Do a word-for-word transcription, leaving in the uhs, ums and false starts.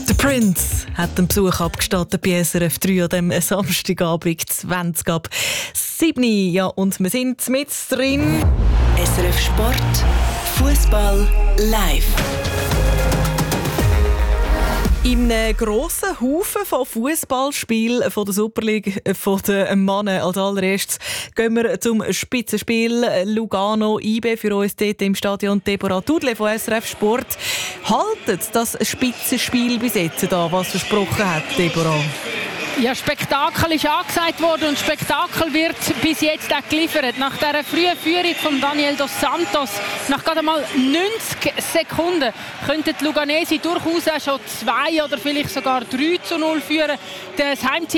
Der Prince hat den Besuch abgestattet bei S R F drei an dem Samstagabend zwanzig ab sieben. Ja, und wir sind mit drin. S R F Sport, Fußball live. In einem grossen Haufen von Fußballspielen von der Super League von den Männern. Als allererstes gehen wir zum Spitzenspiel Lugano I B für uns dort im Stadion. Deborah Tudle von S R F Sport. Haltet das Spitzenspiel bis jetzt da, was versprochen hat, Deborah? Ja, Spektakel ist angesagt worden und Spektakel wird bis jetzt auch geliefert. Nach dieser frühen Führung von Daniel dos Santos, nach gerade mal neunzig Sekunden, könnten die Luganesi durchaus auch schon zwei oder vielleicht sogar drei zu null führen. Das Heimteam